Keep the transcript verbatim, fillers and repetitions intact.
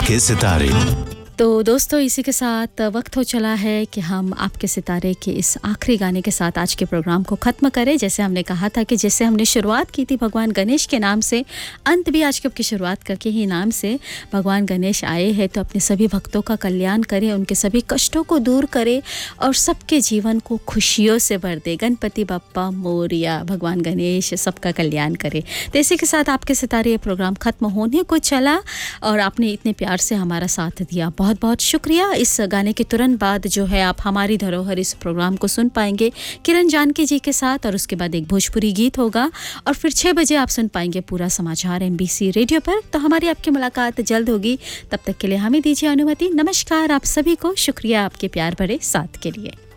आपके सितारे। तो दोस्तों इसी के साथ वक्त हो चला है कि हम आपके सितारे के इस आखिरी गाने के साथ आज के प्रोग्राम को ख़त्म करें। जैसे हमने कहा था कि जैसे हमने शुरुआत की थी भगवान गणेश के नाम से, अंत भी आज के की शुरुआत करके ही नाम से भगवान गणेश आए हैं। तो अपने सभी भक्तों का कल्याण करें, उनके सभी कष्टों को दूर करें और सबके जीवन को खुशियों से भर दे। गणपति बप्पा मोरिया, भगवान गणेश सबका कल्याण करे। तो इसी के साथ आपके सितारे ये प्रोग्राम ख़त्म होने को चला और आपने इतने प्यार से हमारा साथ दिया, बहुत बहुत शुक्रिया। इस गाने के तुरंत बाद जो है आप हमारी धरोहर इस प्रोग्राम को सुन पाएंगे किरण जानकी जी के साथ, और उसके बाद एक भोजपुरी गीत होगा और फिर छह बजे आप सुन पाएंगे पूरा समाचार एमबीसी रेडियो पर। तो हमारी आपकी मुलाकात जल्द होगी, तब तक के लिए हमें दीजिए अनुमति। नमस्कार आप सभी को, शुक्रिया आपके प्यार भरे साथ के लिए।